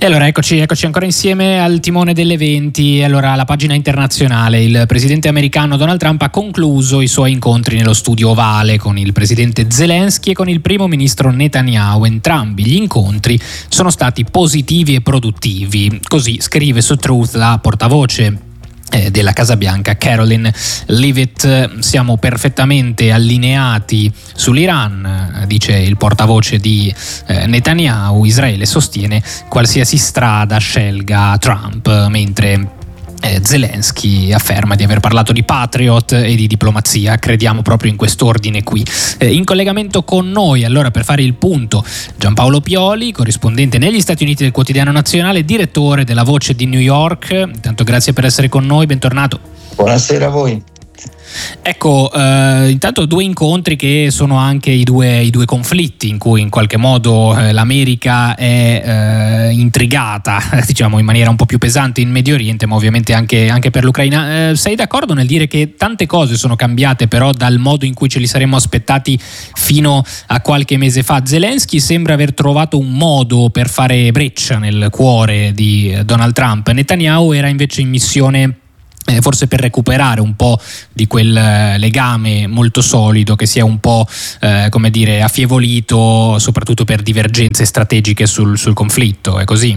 E allora eccoci ancora insieme al timone delle 20. Allora, la pagina internazionale: il presidente americano Donald Trump ha concluso i suoi incontri nello studio ovale con il presidente Zelensky e con il primo ministro Netanyahu. Entrambi gli incontri sono stati positivi e produttivi, così scrive su Truth la portavoce della Casa Bianca Caroline Leavitt. Siamo perfettamente allineati sull'Iran, dice il portavoce di Netanyahu. Israele sostiene qualsiasi strada scelga Trump, mentre Zelensky afferma di aver parlato di Patriot e di diplomazia. Crediamo proprio in quest'ordine qui. In collegamento con noi allora per fare il punto Giampaolo Pioli, corrispondente negli Stati Uniti del Quotidiano Nazionale, direttore della Voce di New York. Intanto grazie per essere con noi, bentornato. Buonasera a voi. Ecco, intanto due incontri che sono anche i due conflitti in cui in qualche modo l'America è intrigata, diciamo in maniera un po' più pesante in Medio Oriente, ma ovviamente anche per l'Ucraina. Sei d'accordo nel dire che tante cose sono cambiate però dal modo in cui ce li saremmo aspettati fino a qualche mese fa? Zelensky sembra aver trovato un modo per fare breccia nel cuore di Donald Trump. Netanyahu era invece in missione forse per recuperare un po' di quel legame molto solido che si è un po' affievolito, soprattutto per divergenze strategiche sul conflitto. È così?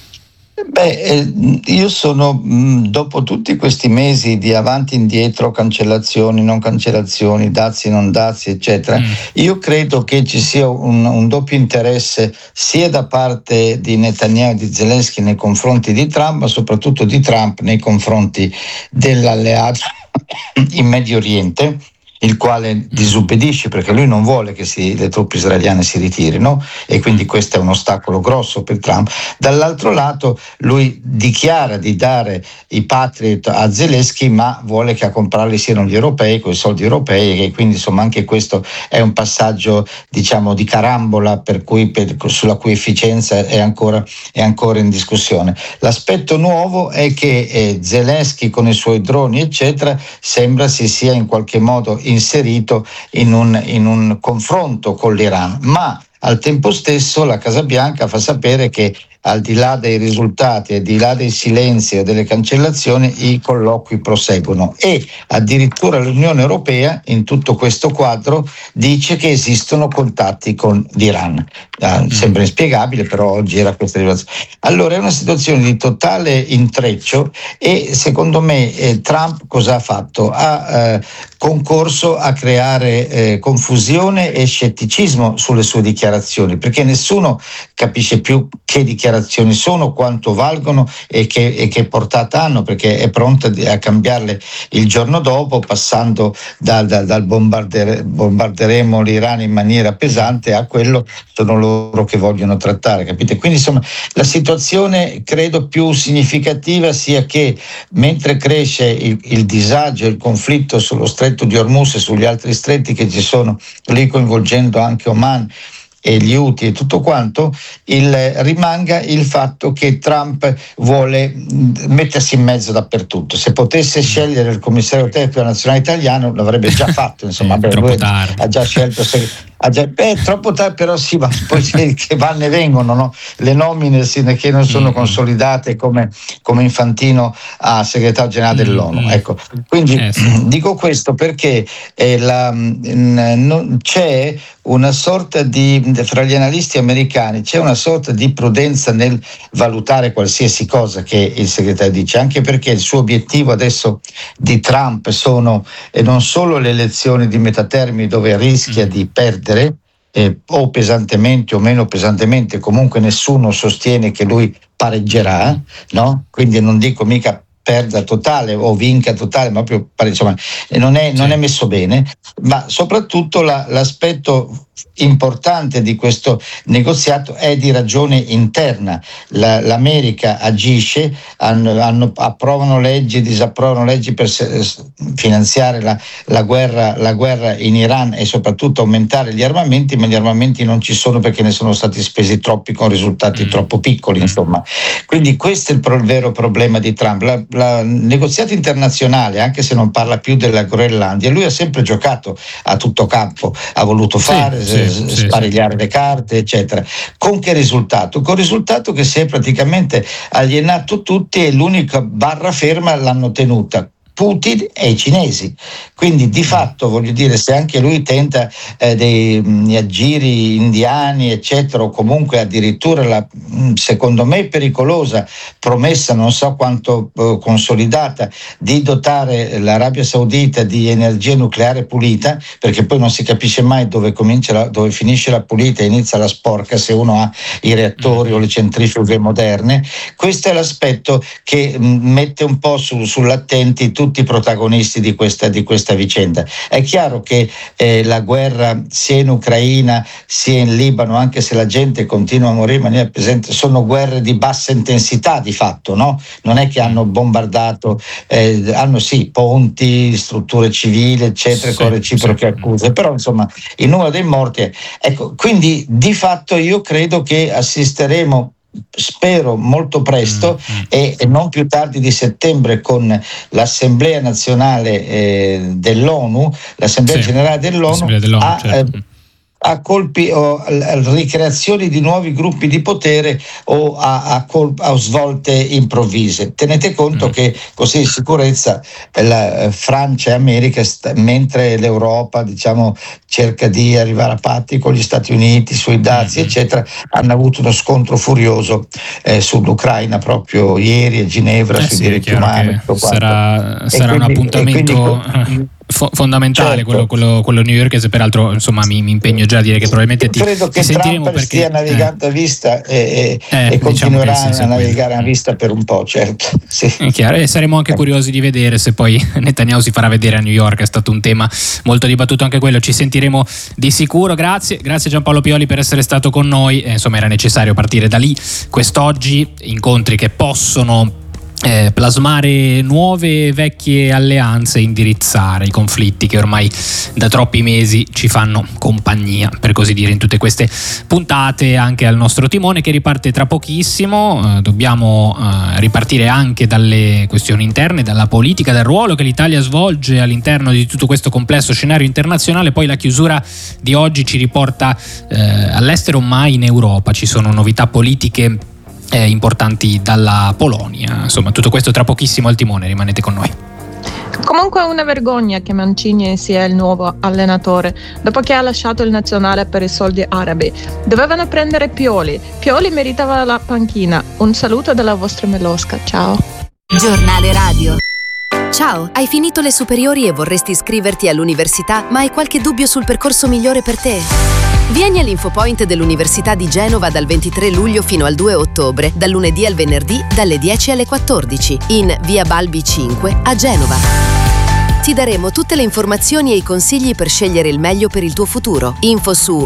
Io sono, dopo tutti questi mesi di avanti e indietro, cancellazioni, non cancellazioni, dazi, non dazi, eccetera, io credo che ci sia un doppio interesse sia da parte di Netanyahu e di Zelensky nei confronti di Trump, ma soprattutto di Trump nei confronti dell'alleato in Medio Oriente, il quale disubbidisce perché lui non vuole che le truppe israeliane si ritirino, e quindi questo è un ostacolo grosso per Trump. Dall'altro lato lui dichiara di dare i Patriot a Zelensky, ma vuole che a comprarli siano gli europei con i soldi europei, e quindi insomma anche questo è un passaggio, diciamo, di carambola, per cui sulla cui efficienza è ancora in discussione. L'aspetto nuovo è che Zelensky con i suoi droni eccetera sembra si sia in qualche modo inserito in un confronto con l'Iran, ma al tempo stesso la Casa Bianca fa sapere che al di là dei risultati, al di là dei silenzi o delle cancellazioni, i colloqui proseguono, e addirittura l'Unione Europea in tutto questo quadro dice che esistono contatti con l'Iran. Sembra inspiegabile, però oggi era questa rivelazione. Allora è una situazione di totale intreccio, e secondo me Trump cosa ha fatto? Ha concorso a creare confusione e scetticismo sulle sue dichiarazioni, perché nessuno capisce più che dichiarazioni sono, quanto valgono e che portata hanno, perché è pronta a cambiarle il giorno dopo, passando dal bombarderemo l'Iran in maniera pesante a quello sono loro che vogliono trattare, capite? Quindi insomma la situazione credo più significativa sia che mentre cresce il disagio e il conflitto sullo stretto di Hormuz e sugli altri stretti che ci sono lì, coinvolgendo anche Oman e gli Houthi e tutto quanto, rimanga il fatto che Trump vuole mettersi in mezzo dappertutto. Se potesse scegliere il commissario tecnico nazionale italiano l'avrebbe già fatto, insomma. Troppo tardi. Ha già scelto troppo tardi, però sì, ma poi che vanno e vengono, no? Le nomine che non sono consolidate come Infantino a segretario generale dell'ONU. Ecco, quindi dico questo perché c'è una sorta fra gli analisti americani c'è una sorta di prudenza nel valutare qualsiasi cosa che il segretario dice, anche perché il suo obiettivo adesso di Trump sono non solo le elezioni di metà termine, dove rischia di perdere o pesantemente o meno pesantemente, comunque nessuno sostiene che lui pareggerà, no? Quindi non dico mica perda totale o vinca totale, ma proprio insomma non è messo bene, ma soprattutto l'aspetto importante di questo negoziato è di ragione interna. L'America agisce, approvano leggi, disapprovano leggi per finanziare la guerra in Iran e soprattutto aumentare gli armamenti, ma gli armamenti non ci sono perché ne sono stati spesi troppi con risultati troppo piccoli, insomma. Quindi questo è il vero problema di Trump. Il negoziato internazionale, anche se non parla più della Groenlandia, lui ha sempre giocato a tutto campo, ha voluto fare sparigliare le carte, eccetera. Con che risultato? Con il risultato che si è praticamente alienato tutti e l'unica barra ferma l'hanno tenuta Putin e i cinesi. Quindi di fatto, voglio dire, se anche lui tenta dei aggiri indiani, eccetera, o comunque addirittura la, secondo me pericolosa promessa, non so quanto consolidata, di dotare l'Arabia Saudita di energia nucleare pulita, perché poi non si capisce mai dove finisce la pulita e inizia la sporca, se uno ha i reattori o le centrifughe moderne. Questo è l'aspetto che mette un po' sull'attenti tutti i protagonisti di questa vicenda. È chiaro che la guerra sia in Ucraina sia in Libano, anche se la gente continua a morire in maniera pesante, sono guerre di bassa intensità di fatto, no? Non è che hanno bombardato, hanno sì ponti, strutture civili, eccetera, con reciproche accuse, però insomma il numero dei morti ecco, quindi di fatto io credo che assisteremo, spero molto presto e non più tardi di settembre, con l'Assemblea Nazionale dell'ONU, l'Assemblea Generale dell'ONU, a colpi o a ricreazioni di nuovi gruppi di potere o a svolte improvvise. Tenete conto che così in sicurezza la Francia e America, mentre l'Europa cerca di arrivare a patti con gli Stati Uniti sui dazi eccetera, hanno avuto uno scontro furioso sull'Ucraina proprio ieri a Ginevra sui diritti umani. Sarà un appuntamento fondamentale, certo. quello newyorkese. Peraltro insomma mi impegno già a dire che probabilmente credo che sentiremo, Trump perché stia navigando a vista e continuerà a navigare a vista per un po', certo. Sì. È chiaro, e saremo anche curiosi di vedere se poi Netanyahu si farà vedere a New York. È stato un tema molto dibattuto anche quello, ci sentiremo di sicuro. Grazie Giampaolo Pioli per essere stato con noi, insomma era necessario partire da lì quest'oggi, incontri che possono plasmare nuove vecchie alleanze, indirizzare i conflitti che ormai da troppi mesi ci fanno compagnia, per così dire, in tutte queste puntate, anche al nostro timone che riparte tra pochissimo. Dobbiamo ripartire anche dalle questioni interne, dalla politica, dal ruolo che l'Italia svolge all'interno di tutto questo complesso scenario internazionale. Poi la chiusura di oggi ci riporta all'estero, ma in Europa ci sono novità politiche importanti dalla Polonia. Insomma, tutto questo tra pochissimo al timone, rimanete con noi. Comunque è una vergogna che Mancini sia il nuovo allenatore dopo che ha lasciato il nazionale per i soldi arabi. Dovevano prendere Pioli meritava la panchina. Un saluto dalla vostra Melosca, ciao. Giornale radio. Ciao, hai finito le superiori e vorresti iscriverti all'università, ma hai qualche dubbio sul percorso migliore per te? Vieni all'Infopoint dell'Università di Genova dal 23 luglio fino al 2 ottobre, dal lunedì al venerdì, dalle 10 alle 14, in via Balbi 5 a Genova. Ti daremo tutte le informazioni e i consigli per scegliere il meglio per il tuo futuro. Info su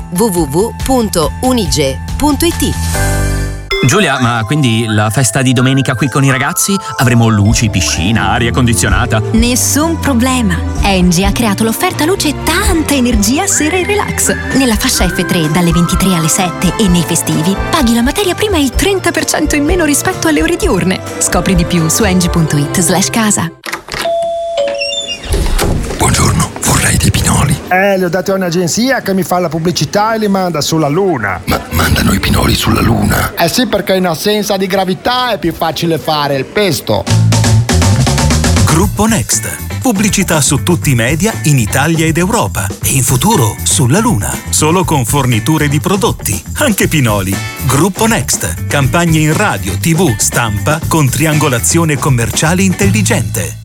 www.unige.it. Giulia, ma quindi la festa di domenica qui con i ragazzi? Avremo luci, piscina, aria condizionata? Nessun problema. Engie ha creato l'offerta luce e tanta energia sera e relax. Nella fascia F3 dalle 23 alle 7 e nei festivi paghi la materia prima il 30% in meno rispetto alle ore diurne. Scopri di più su engie.it/casa. Buongiorno, vorrei dei pinoli. Li ho dati a un'agenzia che mi fa la pubblicità e li manda sulla Luna. Ma mandano i pinoli sulla Luna? Eh sì, perché in assenza di gravità è più facile fare il pesto. Gruppo Next. Pubblicità su tutti i media in Italia ed Europa. E in futuro sulla Luna. Solo con forniture di prodotti, anche pinoli. Gruppo Next. Campagne in radio, TV, stampa con triangolazione commerciale intelligente.